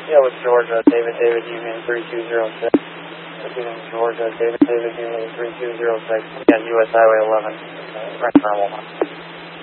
Yeah, with Georgia, David, Union 3206. Repeating Georgia, David, Union 3206. Again, US Highway 11. Right, normal.